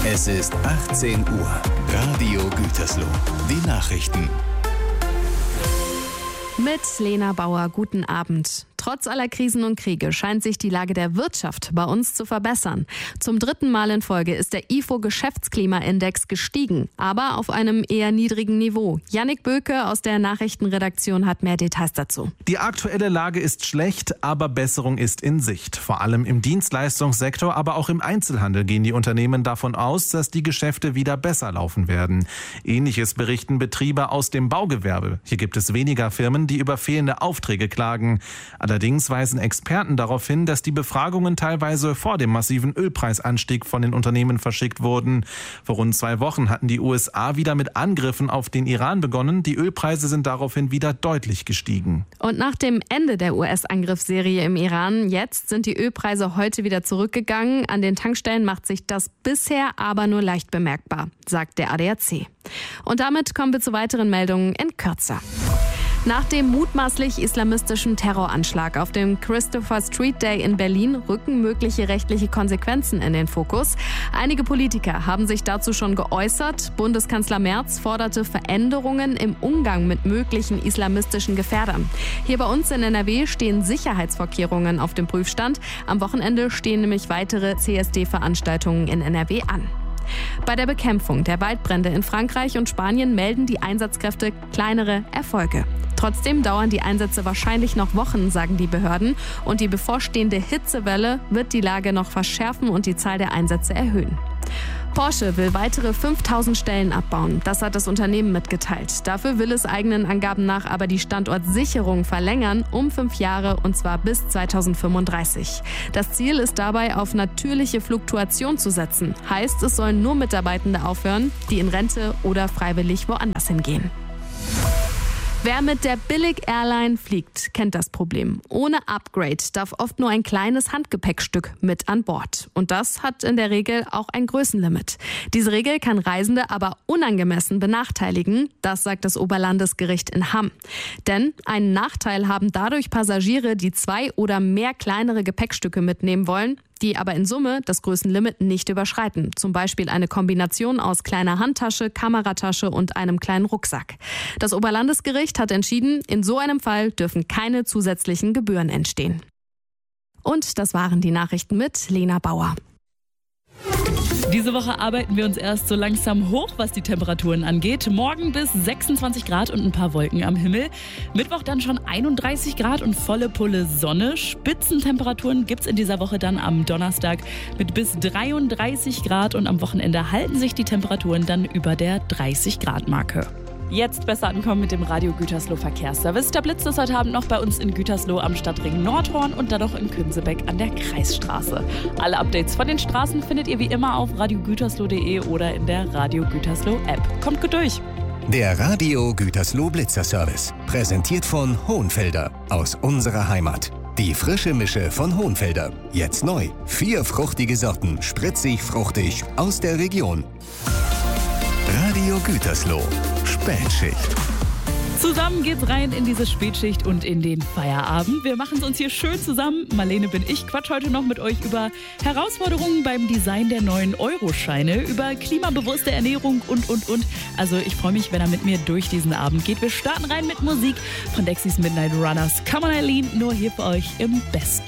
Es ist 18 Uhr. Radio Gütersloh. Die Nachrichten. Mit Lena Bauer, guten Abend. Trotz aller Krisen und Kriege scheint sich die Lage der Wirtschaft bei uns zu verbessern. Zum 3. Mal in Folge ist der IFO-Geschäftsklimaindex gestiegen, aber auf einem eher niedrigen Niveau. Jannik Böke aus der Nachrichtenredaktion hat mehr Details dazu. Die aktuelle Lage ist schlecht, aber Besserung ist in Sicht. Vor allem im Dienstleistungssektor, aber auch im Einzelhandel gehen die Unternehmen davon aus, dass die Geschäfte wieder besser laufen werden. Ähnliches berichten Betriebe aus dem Baugewerbe. Hier gibt es weniger Firmen, die über fehlende Aufträge klagen. Allerdings weisen Experten darauf hin, dass die Befragungen teilweise vor dem massiven Ölpreisanstieg von den Unternehmen verschickt wurden. Vor rund 2 Wochen hatten die USA wieder mit Angriffen auf den Iran begonnen. Die Ölpreise sind daraufhin wieder deutlich gestiegen. Und nach dem Ende der US-Angriffsserie im Iran, jetzt sind die Ölpreise heute wieder zurückgegangen. An den Tankstellen macht sich das bisher aber nur leicht bemerkbar, sagt der ADAC. Und damit kommen wir zu weiteren Meldungen in Kürze. Nach dem mutmaßlich islamistischen Terroranschlag auf dem Christopher Street Day in Berlin rücken mögliche rechtliche Konsequenzen in den Fokus. Einige Politiker haben sich dazu schon geäußert. Bundeskanzler Merz forderte Veränderungen im Umgang mit möglichen islamistischen Gefährdern. Hier bei uns in NRW stehen Sicherheitsvorkehrungen auf dem Prüfstand. Am Wochenende stehen nämlich weitere CSD-Veranstaltungen in NRW an. Bei der Bekämpfung der Waldbrände in Frankreich und Spanien melden die Einsatzkräfte kleinere Erfolge. Trotzdem dauern die Einsätze wahrscheinlich noch Wochen, sagen die Behörden. Und die bevorstehende Hitzewelle wird die Lage noch verschärfen und die Zahl der Einsätze erhöhen. Porsche will weitere 5000 Stellen abbauen. Das hat das Unternehmen mitgeteilt. Dafür will es eigenen Angaben nach aber die Standortsicherung verlängern um 5 Jahre und zwar bis 2035. Das Ziel ist dabei, auf natürliche Fluktuation zu setzen. Heißt, es sollen nur Mitarbeitende aufhören, die in Rente oder freiwillig woanders hingehen. Wer mit der Billig-Airline fliegt, kennt das Problem. Ohne Upgrade darf oft nur ein kleines Handgepäckstück mit an Bord. Und das hat in der Regel auch ein Größenlimit. Diese Regel kann Reisende aber unangemessen benachteiligen. Das sagt das Oberlandesgericht in Hamm. Denn einen Nachteil haben dadurch Passagiere, die 2 oder mehr kleinere Gepäckstücke mitnehmen wollen, die aber in Summe das Größenlimit nicht überschreiten. Zum Beispiel eine Kombination aus kleiner Handtasche, Kameratasche und einem kleinen Rucksack. Das Oberlandesgericht hat entschieden, in so einem Fall dürfen keine zusätzlichen Gebühren entstehen. Und das waren die Nachrichten mit Lena Bauer. Diese Woche arbeiten wir uns erst so langsam hoch, was die Temperaturen angeht. Morgen bis 26 Grad und ein paar Wolken am Himmel. Mittwoch dann schon 31 Grad und volle Pulle Sonne. Spitzentemperaturen gibt's in dieser Woche dann am Donnerstag mit bis 33 Grad und am Wochenende halten sich die Temperaturen dann über der 30 Grad Marke. Jetzt besser ankommen mit dem Radio Gütersloh Verkehrsservice. Da blitzt es heute Abend noch bei uns in Gütersloh am Stadtring Nordhorn und dann noch in Künsebeck an der Kreisstraße. Alle Updates von den Straßen findet ihr wie immer auf radiogütersloh.de oder in der Radio Gütersloh App. Kommt gut durch! Der Radio Gütersloh Blitzerservice. Präsentiert von Hohenfelder aus unserer Heimat. Die frische Mische von Hohenfelder. Jetzt neu. 4 fruchtige Sorten, spritzig, fruchtig aus der Region. Radio Gütersloh. Spätschicht. Zusammen geht's rein in diese Spätschicht und in den Feierabend. Wir machen es uns hier schön zusammen. Marlene bin ich, quatsch heute noch mit euch über Herausforderungen beim Design der neuen Euroscheine, über klimabewusste Ernährung und. Also ich freue mich, wenn er mit mir durch diesen Abend geht. Wir starten rein mit Musik von Dexys Midnight Runners. Come on Eileen, nur hier für euch im besten